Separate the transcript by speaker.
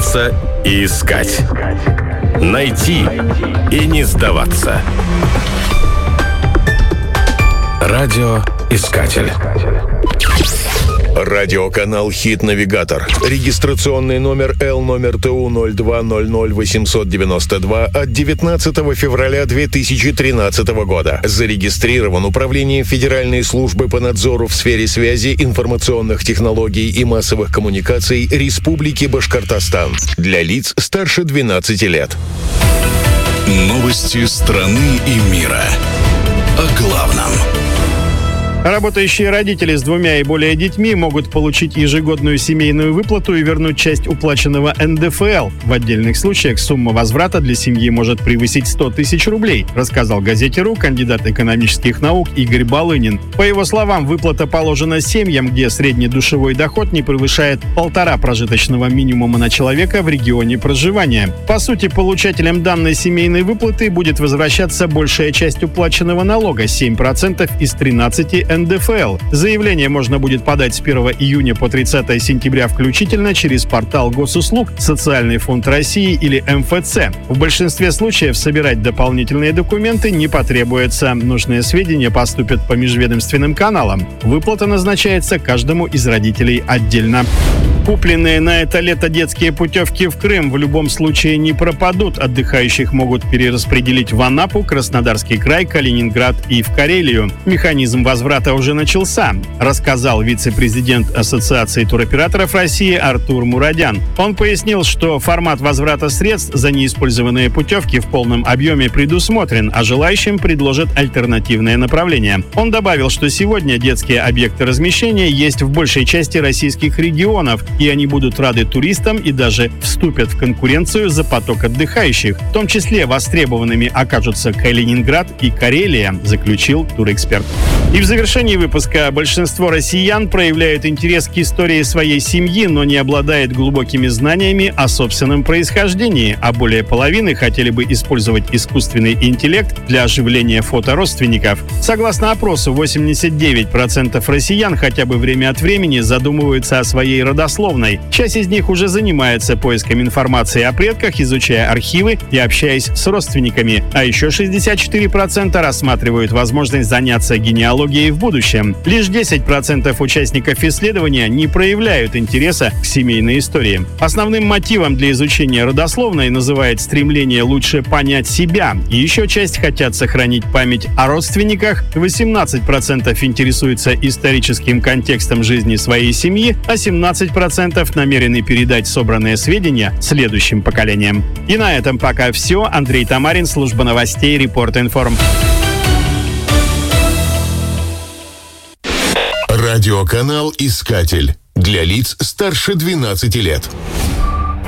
Speaker 1: Бояться и искать. Найти и не сдаваться. Радиоискатель.
Speaker 2: Радиоканал «Хит-навигатор». Регистрационный номер L-номер ТУ-02-00-892 от 19 февраля 2013 года. Зарегистрирован Управлением Федеральной службы по надзору в сфере связи, информационных технологий и массовых коммуникаций Республики Башкортостан. Для лиц старше 12 лет.
Speaker 3: Новости страны и мира. О главном.
Speaker 4: Работающие родители с 2 и более детьми могут получить ежегодную семейную выплату и вернуть часть уплаченного НДФЛ. В отдельных случаях сумма возврата для семьи может превысить 100 тысяч рублей, рассказал газете «РУ» кандидат экономических наук Игорь Балынин. По его словам, выплата положена семьям, где средний душевой доход не превышает 1,5 прожиточного минимума на человека в регионе проживания. По сути, получателям данной семейной выплаты будет возвращаться большая часть уплаченного налога – 7% из 13 НДФЛ. Заявление можно будет подать с 1 июня по 30 сентября включительно через портал Госуслуг, Социальный фонд России или МФЦ. В большинстве случаев собирать дополнительные документы не потребуется. Нужные сведения поступят по межведомственным каналам. Выплата назначается каждому из родителей отдельно. Купленные на это лето детские путевки в Крым в любом случае не пропадут. Отдыхающих могут перераспределить в Анапу, Краснодарский край, Калининград и в Карелию. Механизм возврата уже начался, рассказал вице-президент Ассоциации туроператоров России Артур Мурадян. Он пояснил, что формат возврата средств за неиспользованные путевки в полном объеме предусмотрен, а желающим предложат альтернативное направление. Он добавил, что сегодня детские объекты размещения есть в большей части российских регионов, и они будут рады туристам и даже вступят в конкуренцию за поток отдыхающих. В том числе востребованными окажутся Калининград и Карелия, заключил турэксперт. И в завершении выпуска: большинство россиян проявляют интерес к истории своей семьи, но не обладает глубокими знаниями о собственном происхождении, а более половины хотели бы использовать искусственный интеллект для оживления фото родственников. Согласно опросу, 89% россиян хотя бы время от времени задумываются о своей родословной. Часть из них уже занимается поиском информации о предках, изучая архивы и общаясь с родственниками. А еще 64% рассматривают возможность заняться генеалогией в будущем. Лишь 10% участников исследования не проявляют интереса к семейной истории. Основным мотивом для изучения родословной называют стремление лучше понять себя. И еще часть хотят сохранить память о родственниках, 18% интересуются историческим контекстом жизни своей семьи, а 17% намерены передать собранные сведения следующим поколениям. И на этом пока все. Андрей Тамарин, служба новостей Репорт-Информ.
Speaker 2: Радиоканал «Искатель». Для лиц старше 12 лет.